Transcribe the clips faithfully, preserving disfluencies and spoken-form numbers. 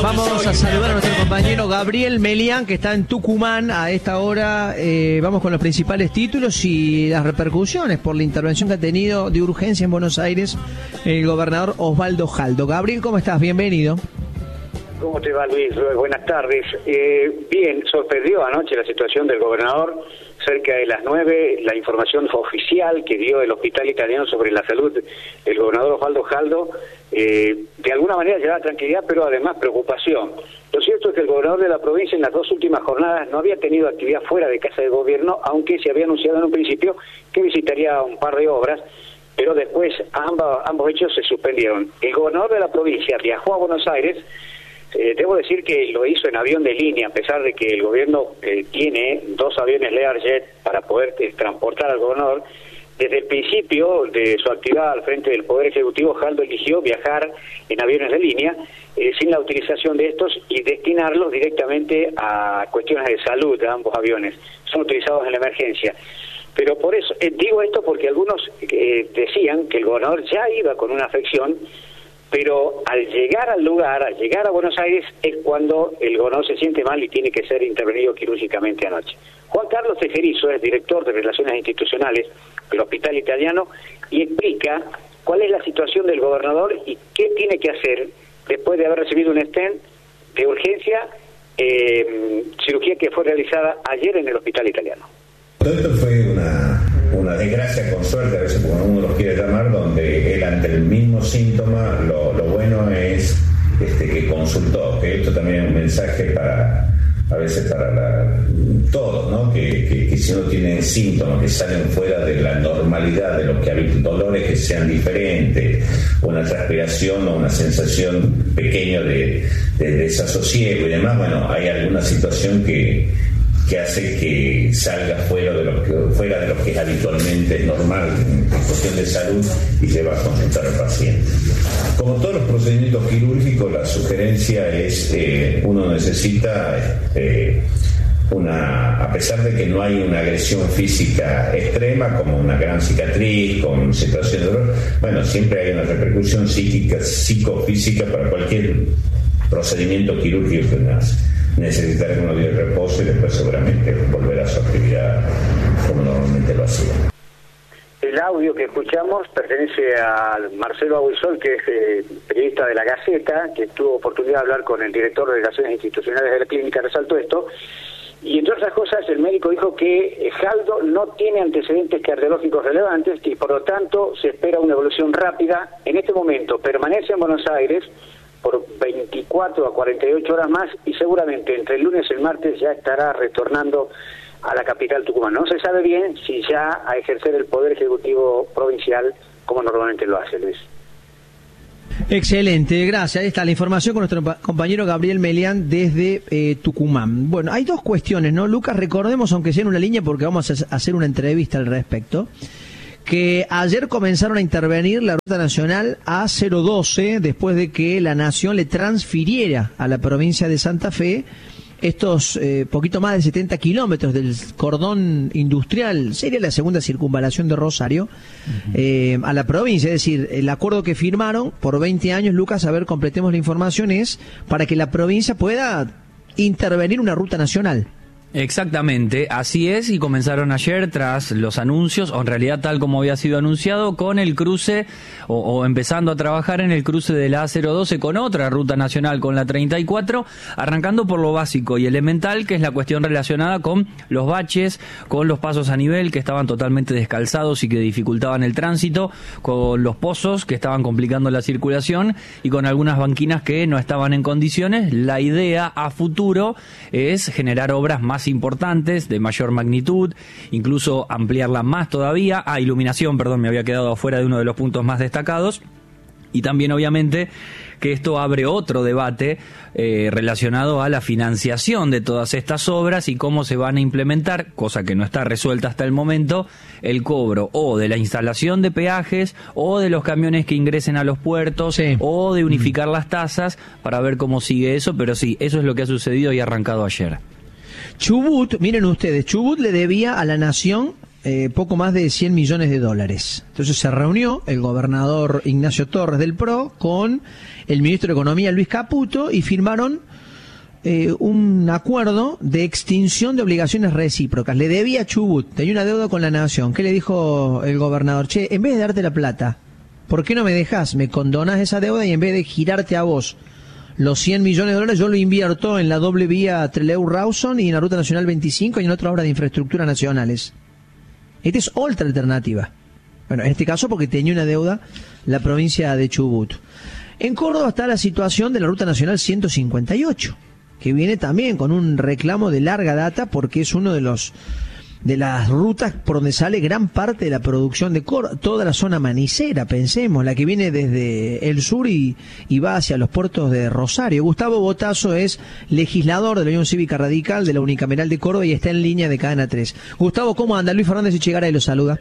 Vamos a saludar a nuestro compañero Gabriel Melián, que está en Tucumán a esta hora. Eh, vamos con los principales títulos y las repercusiones por la intervención que ha tenido de urgencia en Buenos Aires el gobernador Osvaldo Jaldo. Gabriel, ¿cómo estás? Bienvenido. ¿Cómo te va, Luis? Buenas tardes. Eh, bien, sorprendió anoche la situación del gobernador. Cerca de las nueve, la información oficial que dio el Hospital Italiano sobre la salud del gobernador Osvaldo Jaldo, eh, de alguna manera llevaba tranquilidad, pero además preocupación. Lo cierto es que el gobernador de la provincia en las dos últimas jornadas no había tenido actividad fuera de Casa de Gobierno, aunque se había anunciado en un principio que visitaría un par de obras, pero después ambos, ambos hechos se suspendieron. El gobernador de la provincia viajó a Buenos Aires. Eh, debo decir que lo hizo en avión de línea, a pesar de que el gobierno eh, tiene dos aviones Learjet para poder eh, transportar al gobernador. Desde el principio de su actividad al frente del Poder Ejecutivo, Jaldo eligió viajar en aviones de línea, eh, sin la utilización de estos y destinarlos directamente a cuestiones de salud de ambos aviones. Son utilizados en la emergencia. Pero por eso, eh, digo esto porque algunos eh, decían que el gobernador ya iba con una afección, pero al llegar al lugar, al llegar a Buenos Aires, es cuando el gobernador se siente mal y tiene que ser intervenido quirúrgicamente anoche. Juan Carlos Tejerizo es director de Relaciones Institucionales del Hospital Italiano y explica cuál es la situación del gobernador y qué tiene que hacer después de haber recibido un stent de urgencia, eh, cirugía que fue realizada ayer en el Hospital Italiano. Todo esto fue una, una desgracia con suerte, a veces como uno los quiere llamar, donde él ante el mismo síntoma, lo, lo bueno es este, que consultó, que esto también es un mensaje para, a veces para la, todos, ¿no? Que, que, que si uno tiene síntomas que salen fuera de la normalidad de lo que habitualmente, dolores que sean diferentes, una transpiración o una sensación pequeña de, de desasosiego y demás, bueno, hay alguna situación que que hace que salga fuera de lo que fuera de lo que es habitualmente normal en cuestión de salud y se va a consultar al paciente. Como todos los procedimientos quirúrgicos, la sugerencia es eh, uno necesita eh, una, a pesar de que no hay una agresión física extrema como una gran cicatriz con situación de dolor, bueno, siempre hay una repercusión psíquica, psicofísica para cualquier procedimiento quirúrgico que nace. Necesitará unos días de reposo y después seguramente volverá a su actividad como normalmente lo hacía. El audio que escuchamos pertenece a Marcelo Aguisol, que es eh, periodista de La Gaceta, que tuvo oportunidad de hablar con el director de Relaciones Institucionales de la clínica, resaltó esto, y entre otras cosas el médico dijo que Jaldo no tiene antecedentes cardiológicos relevantes y por lo tanto se espera una evolución rápida. En este momento permanece en Buenos Aires por veinticuatro a cuarenta y ocho horas más y seguramente entre el lunes y el martes ya estará retornando a la capital Tucumán. No se sabe bien si ya a ejercer el Poder Ejecutivo Provincial como normalmente lo hace, Luis. Excelente, gracias. Ahí está la información con nuestro compañero Gabriel Melián desde eh, Tucumán. Bueno, hay dos cuestiones, ¿no? Lucas, recordemos, aunque sea en una línea, porque vamos a hacer una entrevista al respecto, que ayer comenzaron a intervenir la Ruta Nacional A cero doce después de que la Nación le transfiriera a la provincia de Santa Fe estos eh, poquito más de setenta kilómetros del cordón industrial, sería la segunda circunvalación de Rosario, uh-huh. eh, a la provincia. Es decir, el acuerdo que firmaron por veinte años, Lucas, a ver, completemos la información, es para que la provincia pueda intervenir una ruta nacional. Exactamente, así es, y comenzaron ayer tras los anuncios, o en realidad tal como había sido anunciado, con el cruce, o, o empezando a trabajar en el cruce de la A cero doce con otra ruta nacional, con la treinta y cuatro, arrancando por lo básico y elemental, que es la cuestión relacionada con los baches, con los pasos a nivel que estaban totalmente descalzados y que dificultaban el tránsito, con los pozos que estaban complicando la circulación y con algunas banquinas que no estaban en condiciones. La idea a futuro es generar obras más importantes, de mayor magnitud, incluso ampliarla más todavía. Ah, iluminación, perdón, me había quedado afuera de uno de los puntos más destacados. Y también, obviamente, que esto abre otro debate eh, relacionado a la financiación de todas estas obras y cómo se van a implementar, cosa que no está resuelta hasta el momento, el cobro o de la instalación de peajes o de los camiones que ingresen a los puertos, sí, o de unificar mm. las tasas, para ver cómo sigue eso. Pero sí, eso es lo que ha sucedido y ha arrancado ayer. Chubut, miren ustedes, Chubut le debía a la Nación eh, poco más de cien millones de dólares. Entonces se reunió el gobernador Ignacio Torres del P R O con el ministro de Economía Luis Caputo y firmaron eh, un acuerdo de extinción de obligaciones recíprocas. Le debía a Chubut, tenía una deuda con la nación. ¿Qué le dijo el gobernador? Che, en vez de darte la plata, ¿por qué no me dejas? Me condonás esa deuda y en vez de girarte a vos los cien millones de dólares, yo lo invierto en la doble vía Trelew-Rawson y en la Ruta Nacional veinticinco y en otras obras de infraestructura nacionales. Esta es otra alternativa. Bueno, en este caso porque tenía una deuda la provincia de Chubut. En Córdoba está la situación de la Ruta Nacional ciento cincuenta y ocho, que viene también con un reclamo de larga data porque es uno de los de las rutas por donde sale gran parte de la producción de Córdoba, toda la zona manicera, pensemos, la que viene desde el sur y, y va hacia los puertos de Rosario. Gustavo Botazo es legislador de la Unión Cívica Radical de la Unicameral de Córdoba y está en línea de Cadena tres. Gustavo, ¿cómo anda? Luis Fernández Echegaray lo saluda.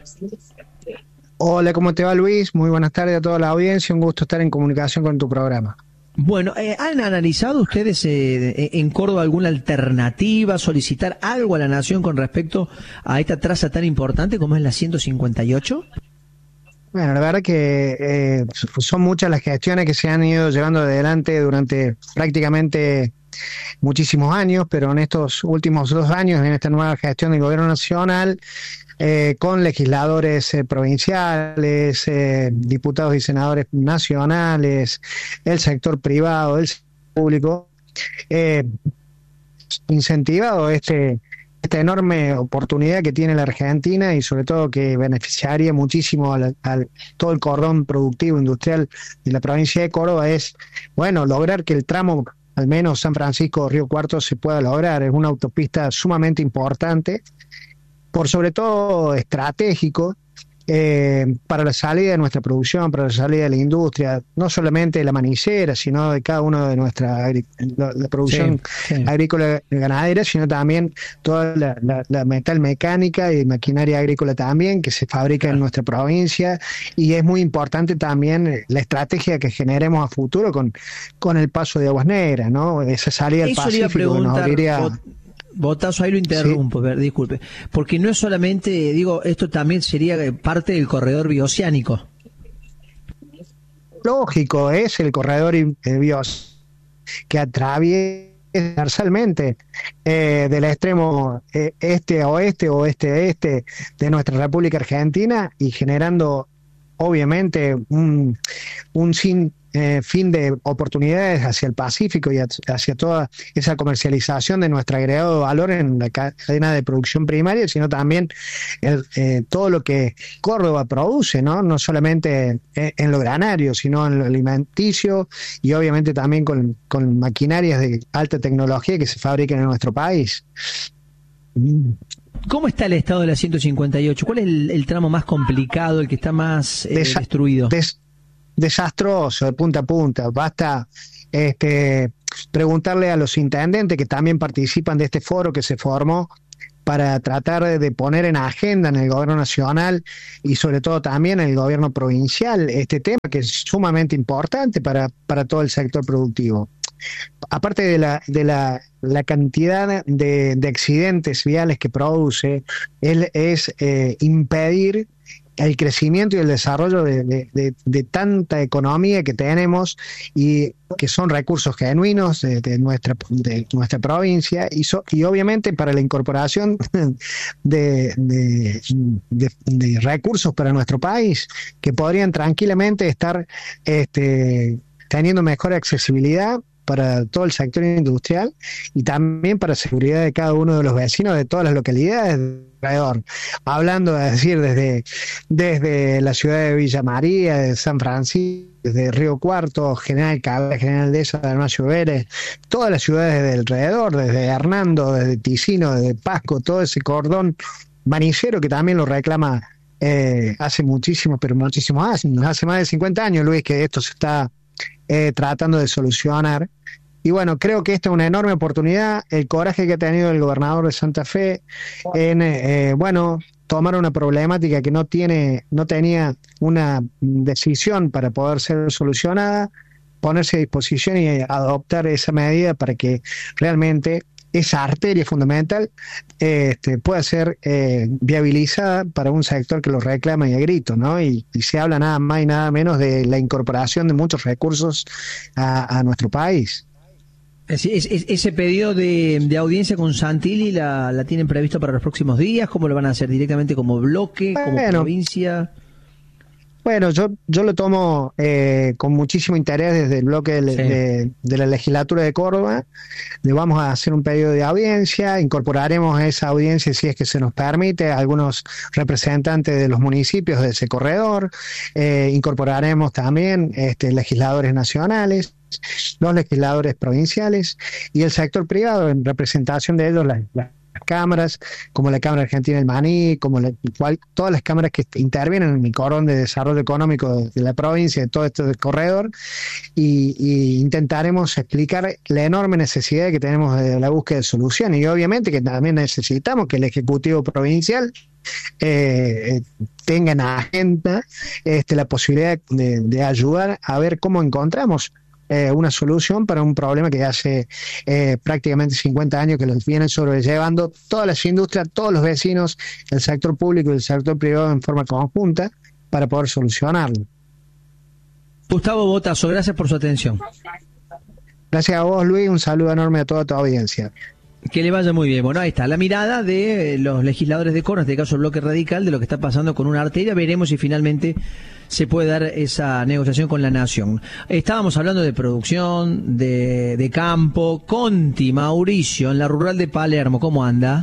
Hola, ¿cómo te va, Luis? Muy buenas tardes a toda la audiencia, un gusto estar en comunicación con tu programa. Bueno, eh, ¿han analizado ustedes eh, en Córdoba alguna alternativa, solicitar algo a la Nación con respecto a esta traza tan importante como es la ciento cincuenta y ocho? Bueno, la verdad que eh, son muchas las gestiones que se han ido llevando adelante durante prácticamente muchísimos años, pero en estos últimos dos años, en esta nueva gestión del Gobierno Nacional, Eh, con legisladores eh, provinciales, eh, diputados y senadores nacionales, el sector privado, el sector público, eh, incentivado este, esta enorme oportunidad que tiene la Argentina y sobre todo que beneficiaría muchísimo a todo el cordón productivo industrial de la provincia de Córdoba, es, bueno, lograr que el tramo, al menos San Francisco-Río Cuarto, se pueda lograr. Es una autopista sumamente importante, por sobre todo estratégico, eh, para la salida de nuestra producción, para la salida de la industria, no solamente de la manicera, sino de cada uno de nuestra la, la producción sí, sí. agrícola y ganadera, sino también toda la, la, la metal mecánica y maquinaria agrícola también, que se fabrica claro. en nuestra provincia, y es muy importante también la estrategia que generemos a futuro con, con el paso de Aguas Negras, ¿no? Esa salida al Pacífico nos abriría... Botazo, ahí lo interrumpo, sí. disculpe, porque no es solamente, digo, esto también sería parte del corredor bioceánico. Lógico, es el corredor bioceánico que atraviesa universalmente eh, del extremo eh, este a oeste, oeste a este de nuestra República Argentina y generando, obviamente, un, un sin Eh, fin de oportunidades hacia el Pacífico y hacia toda esa comercialización de nuestro agregado de valor en la cadena de producción primaria, sino también el, eh, todo lo que Córdoba produce, ¿no? No solamente en, en lo granario, sino en lo alimenticio y obviamente también con, con maquinarias de alta tecnología que se fabrican en nuestro país. ¿Cómo está el estado de la ciento cincuenta y ocho? ¿Cuál es el, el tramo más complicado, el que está más eh, Desa- destruido? Des- desastroso de punta a punta. Basta este, preguntarle a los intendentes que también participan de este foro que se formó para tratar de poner en agenda en el gobierno nacional y sobre todo también en el gobierno provincial este tema que es sumamente importante para, para todo el sector productivo. Aparte de la de la, la cantidad de, de accidentes viales que produce, él es eh, impedir el crecimiento y el desarrollo de, de, de, de tanta economía que tenemos y que son recursos genuinos de, de nuestra de nuestra provincia y, so, y obviamente para la incorporación de, de, de, de recursos para nuestro país que podrían tranquilamente estar este, teniendo mejor accesibilidad para todo el sector industrial y también para la seguridad de cada uno de los vecinos de todas las localidades alrededor. Hablando, es decir, desde, desde la ciudad de Villa María, de San Francisco, desde Río Cuarto, General Cabrera, General Dehesa, Dalmacio Vélez, todas las ciudades de alrededor, desde Hernando, desde Ticino, desde Pasco, todo ese cordón manicero que también lo reclama eh, hace muchísimos, pero muchísimos años, hace más de cincuenta años, Luis, que esto se está eh, tratando de solucionar. Y bueno, creo que esta es una enorme oportunidad, el coraje que ha tenido el gobernador de Santa Fe en, eh, bueno, tomar una problemática que no tiene, no tenía una decisión para poder ser solucionada, ponerse a disposición y adoptar esa medida para que realmente esa arteria fundamental este, pueda ser eh, viabilizada para un sector que lo reclama y a gritos, ¿no? Y, y se habla nada más y nada menos de la incorporación de muchos recursos a, a nuestro país. Es, es, es, ese pedido de, de audiencia con Santilli la, la tienen previsto para los próximos días. ¿Cómo lo van a hacer? ¿Directamente como bloque, como bueno, provincia? Bueno, yo yo lo tomo eh, con muchísimo interés desde el bloque de, sí. de, de la legislatura de Córdoba. Le vamos a hacer un pedido de audiencia, incorporaremos a esa audiencia, si es que se nos permite, a algunos representantes de los municipios de ese corredor, eh, incorporaremos también este, legisladores nacionales, los legisladores provinciales y el sector privado, en representación de ellos, las la, cámaras, como la Cámara Argentina del Maní, como la, cual, todas las cámaras que intervienen en el cordón de desarrollo económico de, de la provincia, de todo este corredor, y, y intentaremos explicar la enorme necesidad que tenemos de la búsqueda de soluciones, y obviamente que también necesitamos que el Ejecutivo Provincial eh, tenga en agenda este, la posibilidad de, de ayudar a ver cómo encontramos Eh, una solución para un problema que hace eh, prácticamente cincuenta años que los vienen sobrellevando todas las industrias, todos los vecinos, el sector público y el sector privado en forma conjunta para poder solucionarlo. Gustavo Botazo, gracias por su atención. Gracias a vos, Luis, un saludo enorme a toda tu audiencia. Que le vaya muy bien. Bueno, ahí está la mirada de los legisladores de Córdoba, en este caso el bloque radical, de lo que está pasando con una arteria. Veremos si finalmente se puede dar esa negociación con la Nación. Estábamos hablando de producción, de, de campo. Conti, Mauricio, en la rural de Palermo, ¿cómo anda?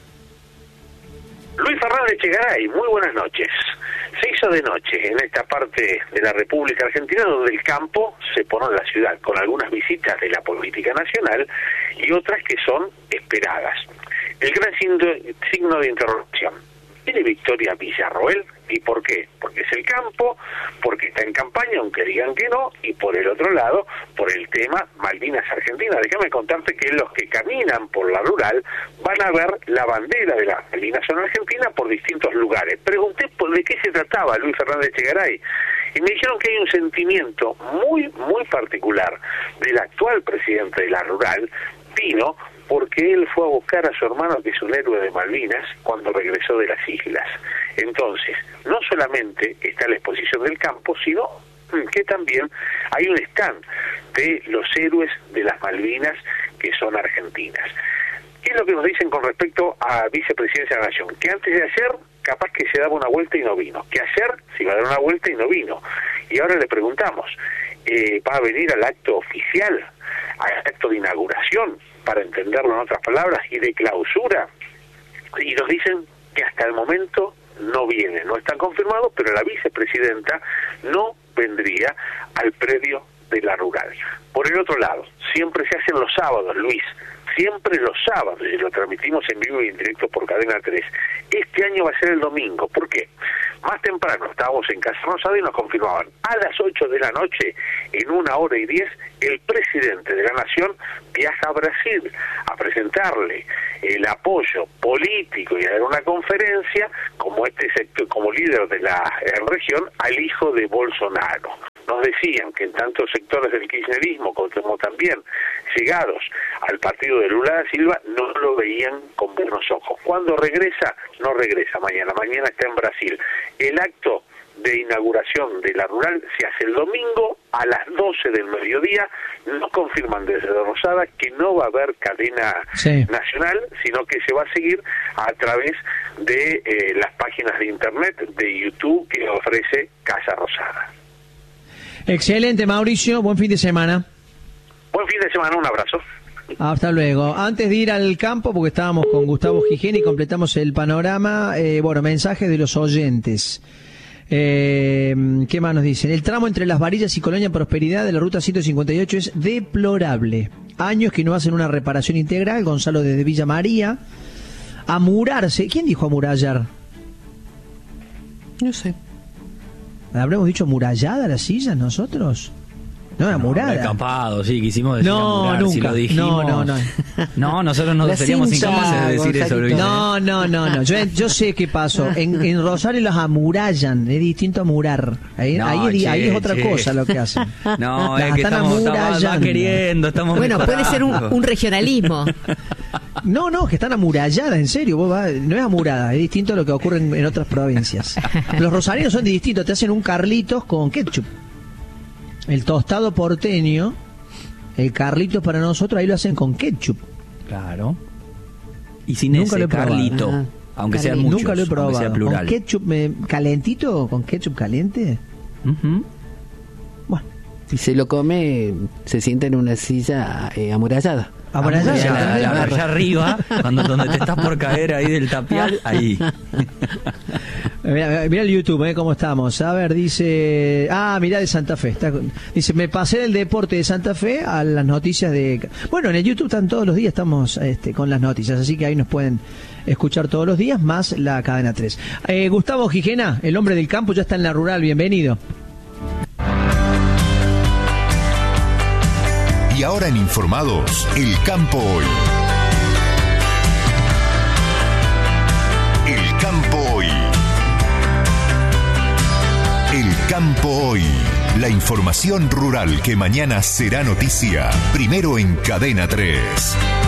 Luis Fernández Chegaray, muy buenas noches. Se hizo de noche en esta parte de la República Argentina donde el campo se pone en la ciudad, con algunas visitas de la política nacional y otras que son esperadas. El gran signo de interrogación: ¿tiene Victoria Villarroel? ¿Y por qué? Porque es el campo, porque está en campaña, aunque digan que no, y por el otro lado, por el tema Malvinas Argentina. Déjame contarte que los que caminan por la rural van a ver la bandera de las Malvinas en Argentina por distintos lugares. Pregunté por de qué se trataba, Luis Fernández Chegaray, y me dijeron que hay un sentimiento muy, muy particular del actual presidente de la rural, Pino, porque él fue a buscar a su hermano, que es un héroe de Malvinas, cuando regresó de las islas. Entonces, no solamente está la exposición del campo, sino que también hay un stand de los héroes de las Malvinas que son argentinas. ¿Qué es lo que nos dicen con respecto a vicepresidencia de la Nación? Que antes de ayer, capaz que se daba una vuelta y no vino. Que ayer se iba a dar una vuelta y no vino. Y ahora le preguntamos, eh, ¿va a venir al acto oficial, al acto de inauguración, para entenderlo en otras palabras, y de clausura? Y nos dicen que hasta el momento no viene, no está confirmado, pero la vicepresidenta no vendría al predio de la rural. Por el otro lado, siempre se hacen los sábados, Luis, siempre los sábados, y lo transmitimos en vivo y en directo por Cadena tres. Este año va a ser el domingo. ¿Por qué? Más temprano estábamos en Casa Rosada y nos confirmaban a las ocho de la noche, en una hora y diez, el presidente de la Nación viaja a Brasil a presentarle el apoyo político y a dar una conferencia como este sector, como líder de la eh, región, al hijo de Bolsonaro. Nos decían que en tantos sectores del kirchnerismo como también llegados al partido de Lula da Silva no lo veían con buenos ojos. ¿Cuándo regresa? No regresa mañana, mañana está en Brasil. El acto de inauguración de la rural se hace el domingo a las doce del mediodía. Nos confirman desde Rosada que no va a haber cadena sí. nacional, sino que se va a seguir a través de eh, las páginas de internet, de YouTube que ofrece Casa Rosada. Excelente, Mauricio, buen fin de semana. Buen fin de semana, un abrazo. Hasta luego. Antes de ir al campo, porque estábamos con Gustavo Gijeni y completamos el panorama, eh, bueno, mensajes de los oyentes. Eh, ¿Qué más nos dicen? El tramo entre Las Varillas y Colonia Prosperidad de la ruta ciento cincuenta y ocho es deplorable. Años que no hacen una reparación integral. Gonzalo desde Villa María. Amurarse. ¿Quién dijo amurallar? No sé. ¿Habremos dicho murallada las sillas nosotros? No, la murada. No, escapado, sí, quisimos decir No, amurar, nunca. si lo dijimos. No, no, no. No, nosotros no La seríamos cincha, incapaces de decir eso, Luis. No, no, no, no. Yo, yo sé qué pasó. En, en Rosario los amurallan. Es distinto a murar. Ahí, No, ahí, es, che, ahí es otra che. cosa lo que hacen. No, Las es que están estamos, estamos va amurallando. queriendo, estamos Bueno, puede ser un, mejorando. un regionalismo. No, no, que están amuralladas, en serio. Vos vas- no es amurada, es distinto a lo que ocurre en, en otras provincias. Los rosarinos son distintos. Te hacen un Carlitos con ketchup. El tostado porteño, el Carlitos para nosotros, ahí lo hacen con ketchup. Claro. Y sin Nunca lo ese, he probado. Carlito. Ajá. Aunque sean Carlito. muchos. Nunca lo he aunque sea probado. plural. ¿Con ketchup me- calentito? ¿Con ketchup caliente? Ujú. Bueno, Si se lo come, se sienta en una silla eh, amurallada. amurallada. Allá, la- la- la- allá arriba, cuando donde te estás por caer ahí del tapial, ahí. Mira, mira el YouTube, ¿eh? ¿Cómo estamos? A ver, dice... Ah, mirá de Santa Fe. Está- dice, me pasé del deporte de Santa Fe a las noticias de... Bueno, en el YouTube están todos los días, estamos este, con las noticias, así que ahí nos pueden escuchar todos los días, más la cadena tres. Eh, Gustavo Gijena, el hombre del campo, ya está en la rural, bienvenido. Y ahora en Informados, El Campo Hoy. El Campo Hoy. El Campo Hoy. La información rural que mañana será noticia. Primero en Cadena tres.